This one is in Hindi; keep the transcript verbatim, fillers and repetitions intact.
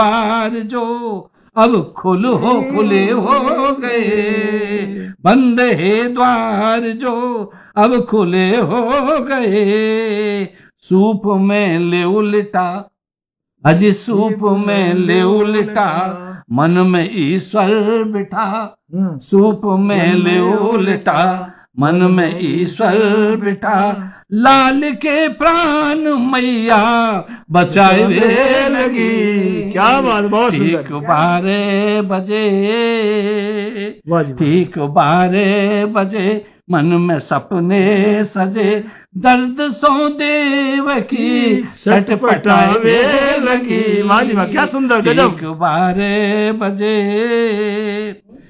द्वार जो अब खुल हो खुले हो गए, बंद है द्वार जो अब खुले हो गए। सूप में ले उल्टा, अजी सूप में ले उल्टा, मन में ईश्वर बिठा। सूप में ले उल्टा, मन में ईश्वर बिठा। लाल के प्राण मैया बचाए वे लगी। क्या बात, बहुत सुंदर। ठीक बारह बजे, ठीक बारह बजे मन में सपने सजे। दर्द सो देव की छटपटावे लगी। वाह जी वाह, क्या सुंदर, गजब। ठीक बारह बजे